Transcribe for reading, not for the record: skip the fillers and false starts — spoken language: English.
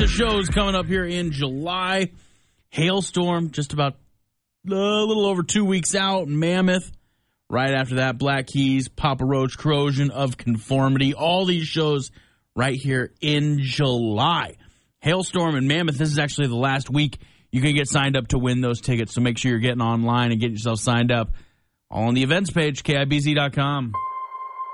The show's coming up here in July. Hailstorm, just about a little over 2 weeks out. Mammoth. Right after that, Black Keys, Papa Roach, Corrosion of Conformity. All these shows right here in July. Hailstorm and Mammoth, this is actually the last week you can get signed up to win those tickets. So make sure you're getting online and getting yourself signed up. All on the events page, KIBZ.com.